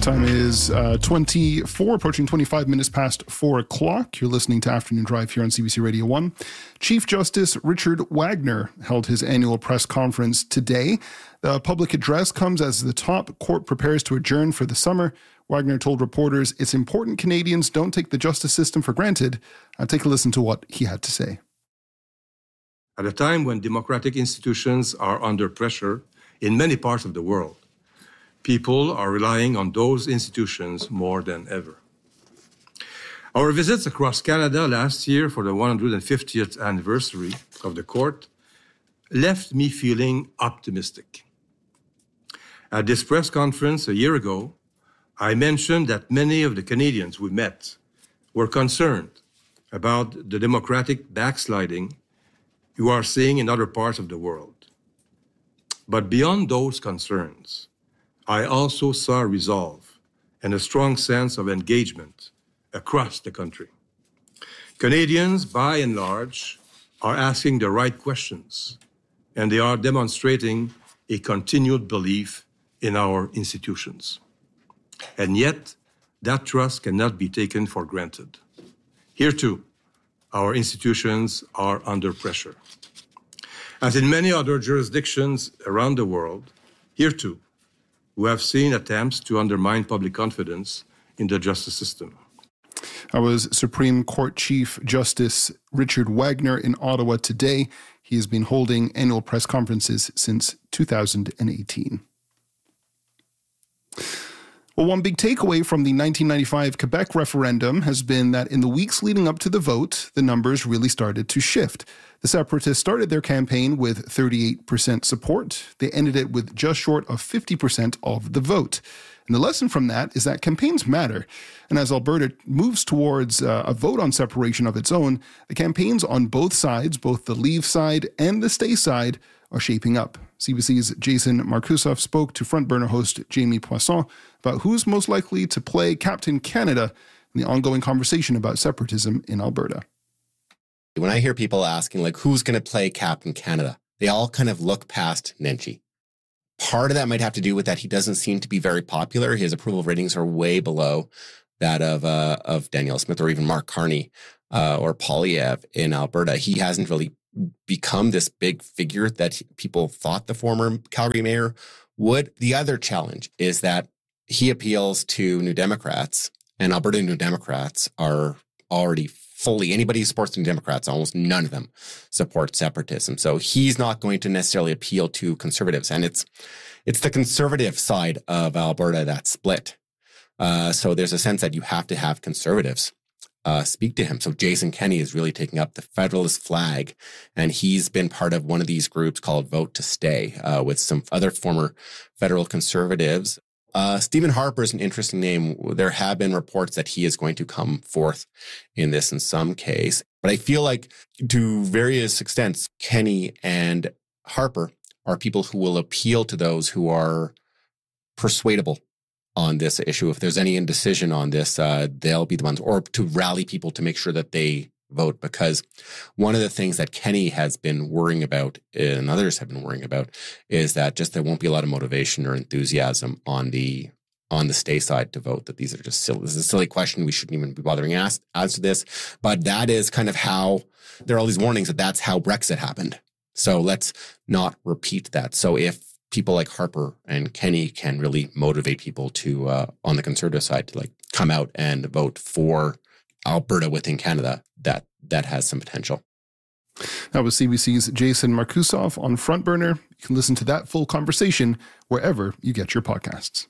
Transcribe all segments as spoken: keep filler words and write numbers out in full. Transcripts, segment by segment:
Time is uh, twenty-four, approaching twenty-five minutes past four o'clock. You're listening to Afternoon Drive here on C B C Radio one. Chief Justice Richard Wagner held his annual press conference today. The public address comes as the top court prepares to adjourn for the summer. Wagner told reporters it's important Canadians don't take the justice system for granted. Uh, take a listen to what he had to say. At a time when democratic institutions are under pressure in many parts of the world, people are relying on those institutions more than ever. Our visits across Canada last year for the one hundred fiftieth anniversary of the court left me feeling optimistic. At this press conference a year ago, I mentioned that many of the Canadians we met were concerned about the democratic backsliding you are seeing in other parts of the world. But beyond those concerns, I also saw resolve and a strong sense of engagement across the country. Canadians, by and large, are asking the right questions, and they are demonstrating a continued belief in our institutions. And yet, that trust cannot be taken for granted. Here, too, our institutions are under pressure. As in many other jurisdictions around the world, here, too, we have seen attempts to undermine public confidence in the justice system. That was Supreme Court Chief Justice Richard Wagner in Ottawa today. He has been holding annual press conferences since two thousand eighteen. Well, one big takeaway from the nineteen ninety-five Quebec referendum has been that in the weeks leading up to the vote, the numbers really started to shift. The Separatists started their campaign with thirty-eight percent support. They ended it with just short of fifty percent of the vote. And the lesson from that is that campaigns matter. And as Alberta moves towards uh, a vote on separation of its own, the campaigns on both sides, both the Leave side and the Stay side, are shaping up. C B C's Jason Markusoff spoke to Front Burner host Jamie Poisson about who's most likely to play Captain Canada in the ongoing conversation about separatism in Alberta. When I hear people asking, like, who's going to play Captain Canada, they all kind of look past Nenshi. Part of that might have to do with that he doesn't seem to be very popular. His approval ratings are way below that of uh, of Danielle Smith or even Mark Carney uh, or Poilievre in Alberta. He hasn't really become this big figure that people thought the former Calgary mayor would. The other challenge is that he appeals to New Democrats, and Alberta New Democrats are already fully, anybody who supports the New Democrats, almost none of them support separatism. So he's not going to necessarily appeal to conservatives. And it's it's the conservative side of Alberta that's split. Uh, so there's a sense that you have to have conservatives Uh, speak to him. So Jason Kenney is really taking up the Federalist flag, and he's been part of one of these groups called Vote to Stay uh, with some other former federal conservatives. Uh, Stephen Harper is an interesting name. There have been reports that he is going to come forth in this in some case, but I feel like to various extents, Kenney and Harper are people who will appeal to those who are persuadable on this issue. If there's any indecision on this, uh, they'll be the ones, or to rally people to make sure that they vote. Because one of the things that Kenney has been worrying about, and others have been worrying about, is that just there won't be a lot of motivation or enthusiasm on the on the Stay side to vote. That these are just silly. This is a silly question. We shouldn't even be bothering ask, answer this. But that is kind of how there are all these warnings that that's how Brexit happened. So let's not repeat that. So if people like Harper and Kenney can really motivate people to, uh, on the conservative side, to like come out and vote for Alberta within Canada, that that has some potential. That was C B C's Jason Markusoff on Front Burner. You can listen to that full conversation wherever you get your podcasts.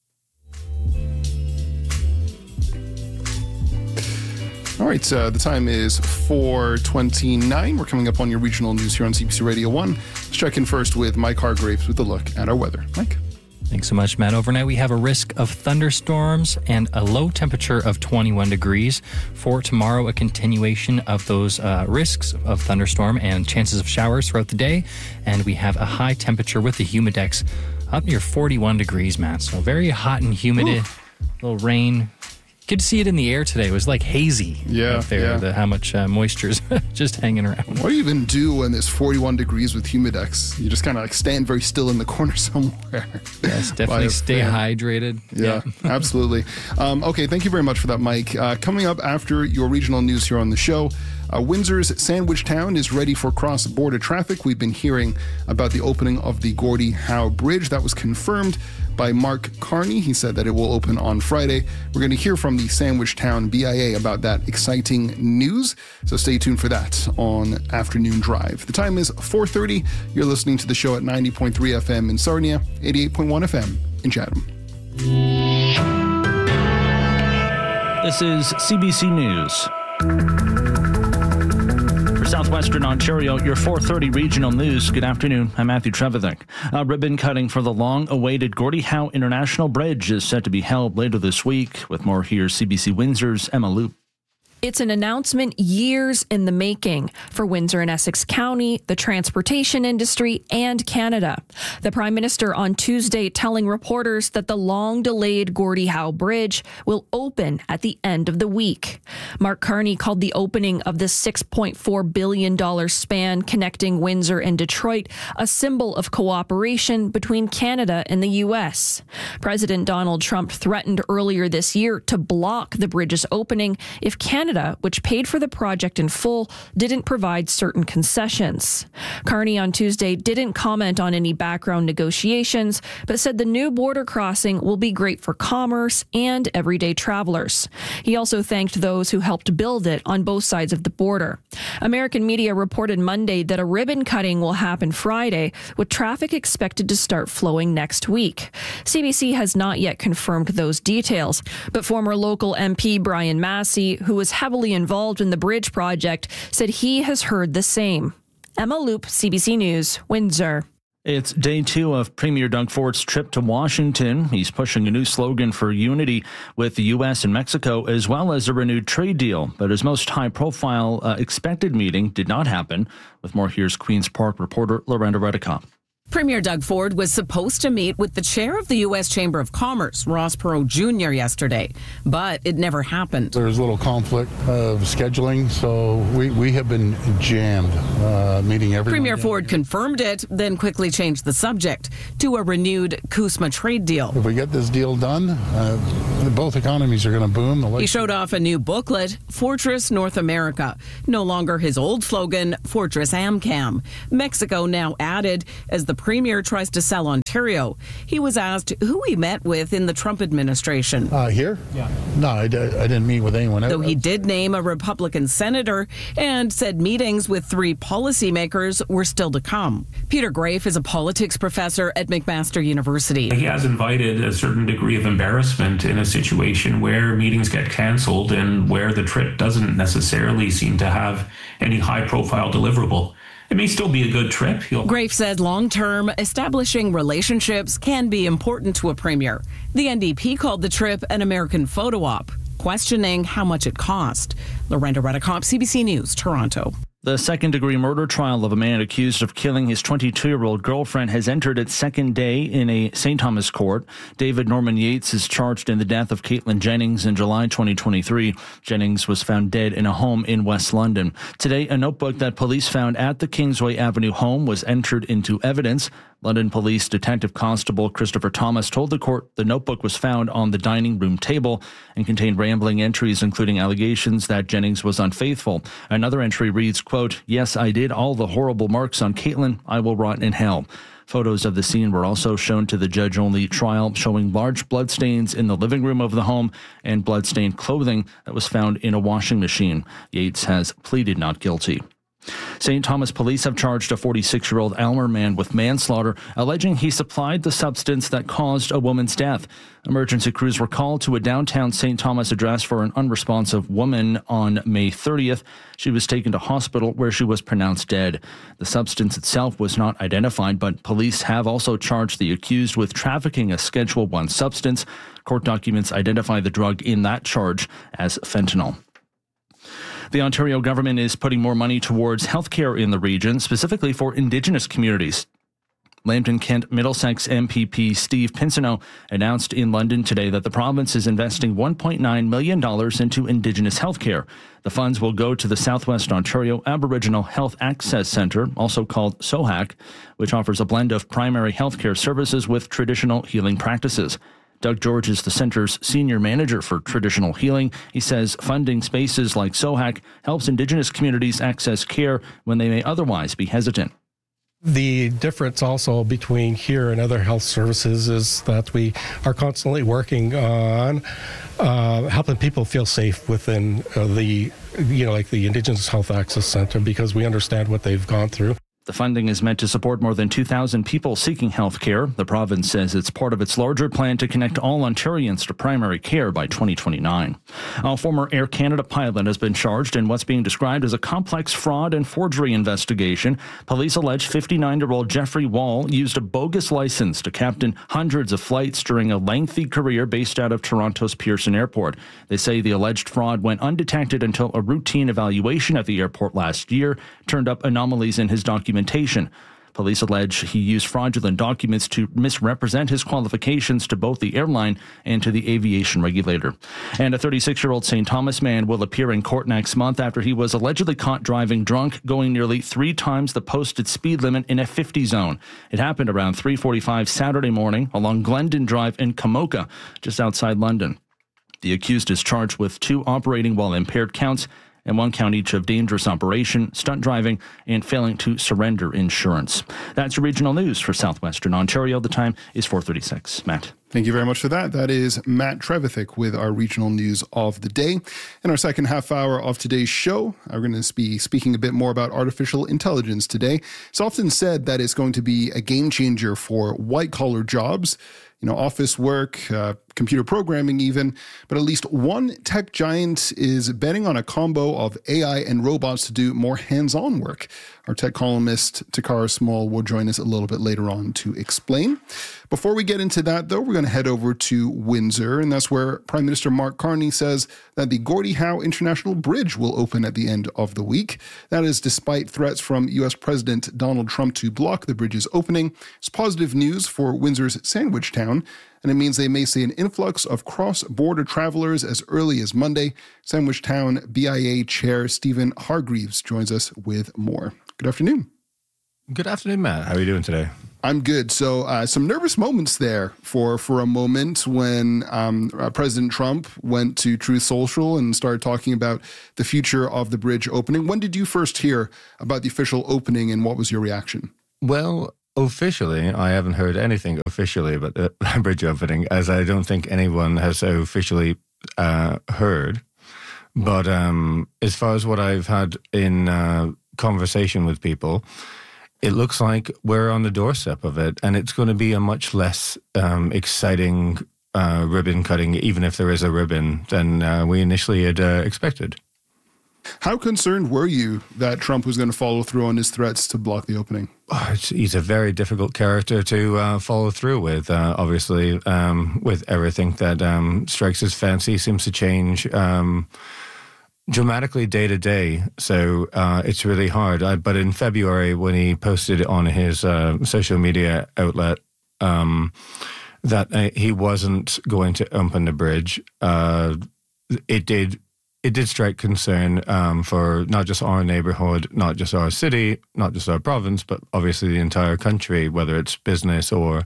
All right, uh, the time is four twenty-nine. We're coming up on your regional news here on C B C Radio one. Let's check in first with Mike Hargraves with a look at our weather. Mike? Thanks so much, Matt. Overnight, we have a risk of thunderstorms and a low temperature of twenty-one degrees. For tomorrow, a continuation of those uh, risks of thunderstorm and chances of showers throughout the day. And we have a high temperature with the humidex up near forty-one degrees, Matt. So very hot and humid. Ooh. A little rain Good to see it in the air today. It was like hazy Yeah, out there, yeah. the, how much uh, moisture's just hanging around. What do you even do when it's forty-one degrees with Humidex? You just kind of like stand very still in the corner somewhere. Yes, definitely By a stay fan. hydrated. Yeah, absolutely. Um, okay, thank you very much for that, Mike. Uh, coming up after your regional news here on the show, uh, Windsor's Sandwich Town is ready for cross-border traffic. We've been hearing about the opening of the Gordie Howe Bridge. That was confirmed by Mark Carney. He said that it will open on Friday. We're going to hear from the Sandwich Town B I A about that exciting news. So stay tuned for that on Afternoon Drive. The time is four thirty. You're listening to the show at ninety point three F M in Sarnia, eighty-eight point one F M in Chatham. This is C B C News. For Southwestern Ontario, your four thirty regional news. Good afternoon. I'm Matthew Trevithick. A ribbon cutting for the long-awaited Gordie Howe International Bridge is set to be held later this week. With more, here's C B C Windsor's Emma Loop. It's an announcement years in the making for Windsor and Essex County, the transportation industry, and Canada. The Prime Minister on Tuesday telling reporters that the long-delayed Gordie Howe Bridge will open at the end of the week. Mark Carney called the opening of the six point four billion dollars span connecting Windsor and Detroit a symbol of cooperation between Canada and the U S. President Donald Trump threatened earlier this year to block the bridge's opening if Canada, which paid for the project in full, didn't provide certain concessions. Carney on Tuesday didn't comment on any background negotiations, but said the new border crossing will be great for commerce and everyday travelers. He also thanked those who helped build it on both sides of the border. American media reported Monday that a ribbon cutting will happen Friday, with traffic expected to start flowing next week. C B C has not yet confirmed those details, but former local M P Brian Massey, who was heavily involved in the bridge project, said he has heard the same. Emma Loop, C B C News, Windsor. It's day two of Premier Doug Ford's trip to Washington. He's pushing a new slogan for unity with the U S and Mexico, as well as a renewed trade deal. But his most high-profile uh, expected meeting did not happen. With more, here's Queen's Park reporter Lorenda Redicott. Premier Doug Ford was supposed to meet with the chair of the U S Chamber of Commerce, Ross Perot Junior yesterday, but it never happened. There's a little conflict of scheduling, so we, we have been jammed, uh, meeting every Premier Ford confirmed it, then quickly changed the subject to a renewed CUSMA trade deal. If we get this deal done, uh, both economies are going to boom. The He showed off a new booklet, Fortress North America. No longer his old slogan, Fortress AmCam. Mexico now added as the Premier tries to sell Ontario. He was asked who he met with in the Trump administration. Uh, here? Yeah. No, I, I didn't meet with anyone. Though he did name a Republican senator and said meetings with three policymakers were still to come. Peter Grafe is a politics professor at McMaster University. He has invited a certain degree of embarrassment in a situation where meetings get cancelled and where the trip doesn't necessarily seem to have any high-profile deliverable. It may still be a good trip. He'll- Grafe said long-term, establishing relationships can be important to a premier. The N D P called the trip an American photo op, questioning how much it cost. Lorenda Redicott, C B C News, Toronto. The second-degree murder trial of a man accused of killing his twenty-two-year-old girlfriend has entered its second day in a Saint Thomas court. David Norman Yates is charged in the death of Caitlin Jennings in July twenty twenty-three. Jennings was found dead in a home in West London. Today, a notebook that police found at the Kingsway Avenue home was entered into evidence. London Police Detective Constable Christopher Thomas told the court the notebook was found on the dining room table and contained rambling entries, including allegations that Jennings was unfaithful. Another entry reads, quote, "Yes, I did all the horrible marks on Caitlin. I will rot in hell." Photos of the scene were also shown to the judge-only trial, showing large bloodstains in the living room of the home and bloodstained clothing that was found in a washing machine. Yates has pleaded not guilty. Saint Thomas police have charged a forty-six-year-old Aylmer man with manslaughter, alleging he supplied the substance that caused a woman's death. Emergency crews were called to a downtown Saint Thomas address for an unresponsive woman on May thirtieth. She was taken to hospital where she was pronounced dead. The substance itself was not identified, but police have also charged the accused with trafficking a Schedule one substance. Court documents identify the drug in that charge as fentanyl. The Ontario government is putting more money towards healthcare in the region, specifically for Indigenous communities. Lambton Kent Middlesex M P P Steve Pinsonneau announced in London today that the province is investing one point nine million dollars into Indigenous healthcare. The funds will go to the Southwest Ontario Aboriginal Health Access Centre, also called SOHAC, which offers a blend of primary healthcare services with traditional healing practices. Doug George is the centre's senior manager for traditional healing. He says funding spaces like SOHAC helps Indigenous communities access care when they may otherwise be hesitant. The difference also between here and other health services is that we are constantly working on uh, helping people feel safe within uh, the, you know, like the Indigenous Health Access Centre, because we understand what they've gone through. The funding is meant to support more than two thousand people seeking health care. The province says it's part of its larger plan to connect all Ontarians to primary care by twenty twenty-nine. A former Air Canada pilot has been charged in what's being described as a complex fraud and forgery investigation. Police allege fifty-nine-year-old Jeffrey Wall used a bogus license to captain hundreds of flights during a lengthy career based out of Toronto's Pearson Airport. They say the alleged fraud went undetected until a routine evaluation at the airport last year turned up anomalies in his documentation. Police allege he used fraudulent documents to misrepresent his qualifications to both the airline and to the aviation regulator. And a thirty-six-year-old Saint Thomas man will appear in court next month after he was allegedly caught driving drunk, going nearly three times the posted speed limit in a fifty zone. It happened around three forty-five Saturday morning along Glendon Drive in Kamoka, just outside London. The accused is charged with two operating while impaired counts and one count each of dangerous operation, stunt driving, and failing to surrender insurance. That's your regional news for Southwestern Ontario. The time is four thirty-six. Matt. Thank you very much for that. That is Matt Trevithick with our regional news of the day. In our second half hour of today's show, we're going to be speaking a bit more about artificial intelligence today. It's often said that it's going to be a game changer for white-collar jobs, you know, office work, uh, computer programming even, but at least one tech giant is betting on a combo of A I and robots to do more hands-on work. Our tech columnist, Takara Small, will join us a little bit later on to explain. Before we get into that, though, we're going to head over to Windsor, and that's where Prime Minister Mark Carney says that the Gordie Howe International Bridge will open at the end of the week. That is despite threats from U S President Donald Trump to block the bridge's opening. It's positive news for Windsor's Sandwich Town, and it means they may see an influx of cross-border travelers as early as Monday. Sandwich Town B I A Chair Stephen Hargreaves joins us with more. Good afternoon. Good afternoon, Matt. How are you doing today? I'm good. So uh, some nervous moments there for, for a moment when um, uh, President Trump went to Truth Social and started talking about the future of the bridge opening. When did you first hear about the official opening, and what was your reaction? Well, officially, I haven't heard anything officially about the bridge opening, as I don't think anyone has officially uh, heard. But um, as far as what I've had in uh, conversation with people, it looks like we're on the doorstep of it, and it's going to be a much less um, exciting uh, ribbon cutting, even if there is a ribbon, than uh, we initially had uh, expected. How concerned were you that Trump was going to follow through on his threats to block the opening? Oh, it's, he's a very difficult character to uh, follow through with, uh, obviously, um, with everything that um, strikes his fancy, seems to change um dramatically day to day, so uh, it's really hard. I, but in February, when he posted on his uh, social media outlet um, that uh, he wasn't going to open the bridge, uh, it did it did strike concern um, for not just our neighborhood, not just our city, not just our province, but obviously the entire country, whether it's business or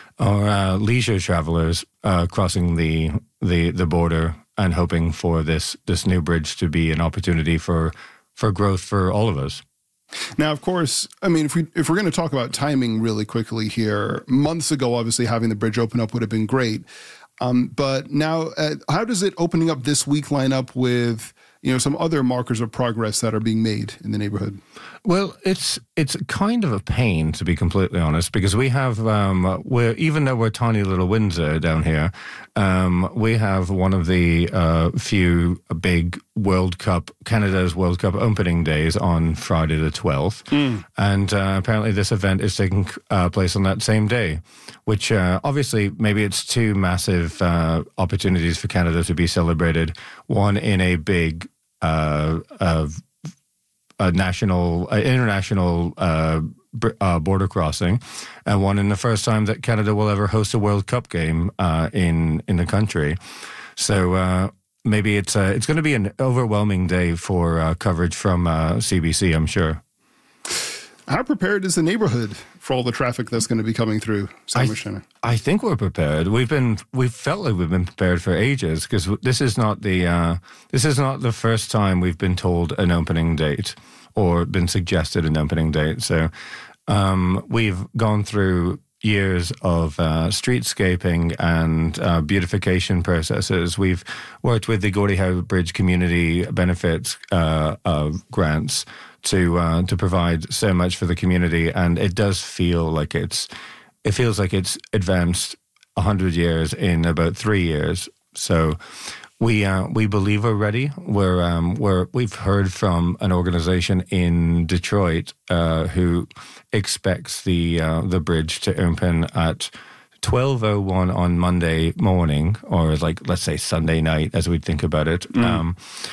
or uh, leisure travelers uh, crossing the the the border and hoping for this this new bridge to be an opportunity for for growth for all of us. Now, of course, I mean, if we if we're going to talk about timing really quickly here, months ago, obviously having the bridge open up would have been great. Um, but now, uh, how does it opening up this week line up with, you know, some other markers of progress that are being made in the neighborhood? Well, it's it's kind of a pain, to be completely honest, because we have, um, we're even though we're tiny little Windsor down here, um, we have one of the uh, few big World Cup, Canada's World Cup opening days on Friday the twelfth. Mm. And uh, apparently this event is taking uh, place on that same day, which uh, obviously maybe it's two massive uh, opportunities for Canada to be celebrated, one in a big uh, uh, a national, uh, international uh, uh, border crossing, and one in the first time that Canada will ever host a World Cup game uh, in in the country. So uh, maybe it's uh, it's going to be an overwhelming day for uh, coverage from uh, C B C, I'm sure. How prepared is the neighborhood for all the traffic that's going to be coming through Sandwich Center? I think we're prepared. We've been we've felt like we've been prepared for ages, because this is not the uh, this is not the first time we've been told an opening date or been suggested an opening date. So um, we've gone through years of uh, streetscaping and uh, beautification processes. We've worked with the Gordie Howe Bridge Community Benefits uh, uh, grants to uh, to provide so much for the community, and it does feel like it's it feels like it's advanced a hundred years in about three years. So we uh, we believe we're ready. We're um, we're we've heard from an organization in Detroit uh, who expects the uh, the bridge to open at twelve oh one on Monday morning, or like let's say Sunday night, as we think about it. Mm. Um,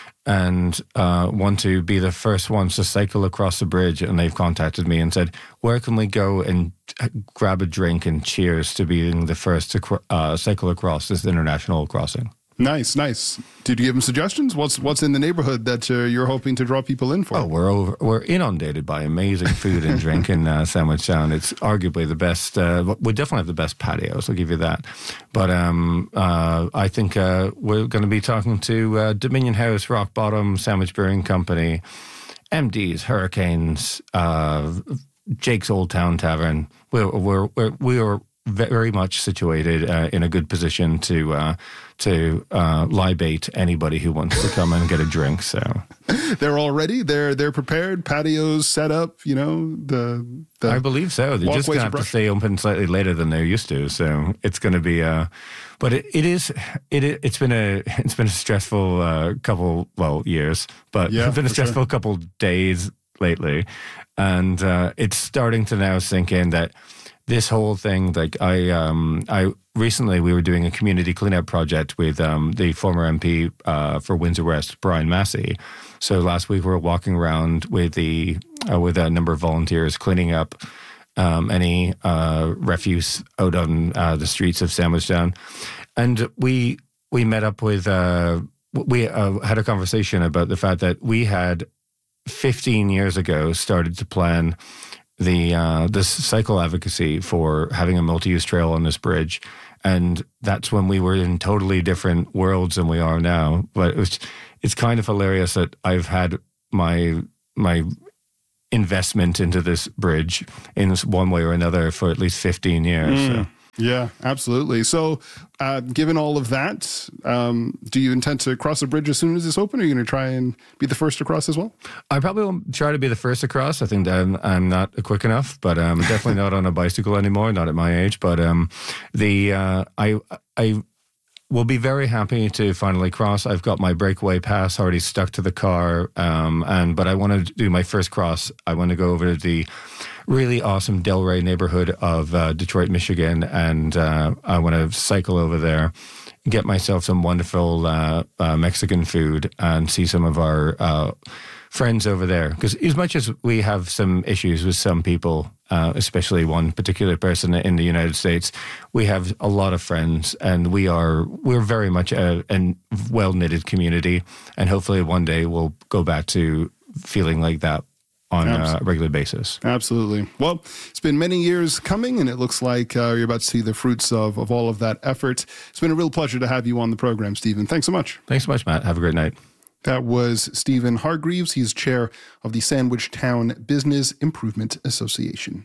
and uh, want to be the first ones to cycle across the bridge. And they've contacted me and said, where can we go and grab a drink and cheers to being the first to uh, cycle across this international crossing? Nice, nice. Did you give them suggestions? What's what's in the neighborhood that uh, you're hoping to draw people in for? Oh, we're over, we're inundated by amazing food and drink in uh, Sandwich Town. It's arguably the best. Uh, we definitely have the best patios. I'll give you that. But um, uh, I think uh, we're going to be talking to uh, Dominion House, Rock Bottom, Sandwich Brewing Company, M Ds, Hurricanes, uh, Jake's Old Town Tavern. We're we're we're we are very much situated uh, in a good position to uh, to uh, libate anybody who wants to come and get a drink. So they're all ready. They're they're prepared. Patios set up. You know the. the I believe so. They're just going to have to stay open slightly later than they're used to. So it's going to be. Uh, but it, it is. It it's been a it's been a stressful uh, couple well years, but yeah, it's been a stressful sure. couple days lately, and uh, it's starting to now sink in that. This whole thing, like I, um, I recently we were doing a community cleanup project with um, the former M P uh, for Windsor West, Brian Massey. So last week we were walking around with the uh, with a number of volunteers cleaning up um, any uh, refuse out on uh, the streets of Sandwich Town, and we we met up with uh, we uh, had a conversation about the fact that we had fifteen years ago started to plan. The uh, this cycle advocacy for having a multi-use trail on this bridge, and that's when we were in totally different worlds than we are now. But it was, it's kind of hilarious that I've had my my investment into this bridge in one way or another for at least fifteen years. Mm. So. Yeah, absolutely. So, uh, given all of that, um, do you intend to cross the bridge as soon as it's open? Or are you going to try and be the first to cross as well? I probably will try to be the first to cross. I think that I'm, I'm not quick enough, but I'm um, definitely not on a bicycle anymore, not at my age. But um, the uh, I I will be very happy to finally cross. I've got my breakaway pass already stuck to the car, um, and but I want to do my first cross. I want to go over to the really awesome Delray neighborhood of uh, Detroit, Michigan, and uh, I want to cycle over there, get myself some wonderful uh, uh, Mexican food, and see some of our uh, friends over there. Because as much as we have some issues with some people, uh, especially one particular person in the United States, we have a lot of friends, and we are we're very much a, a well-knitted community, and hopefully one day we'll go back to feeling like that on a regular basis. Absolutely. Well, it's been many years coming, and it looks like uh, you're about to see the fruits of, of all of that effort. It's been a real pleasure to have you on the program, Stephen. Thanks so much. Thanks so much, Matt. Have a great night. That was Stephen Hargreaves. He's chair of the Sandwich Town Business Improvement Association.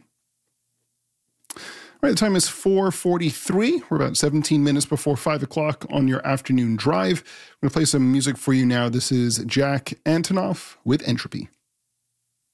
All right, the time is four forty-three. We're about seventeen minutes before five o'clock on your afternoon drive. I'm going to play some music for you now. This is Jack Antonoff with Entropy.